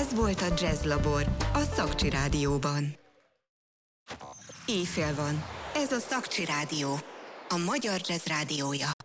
Ez volt a Jazz Labor, a Szakcsi Rádióban. Éjfél van. Ez a Szakcsi Rádió, a magyar jazz rádiója.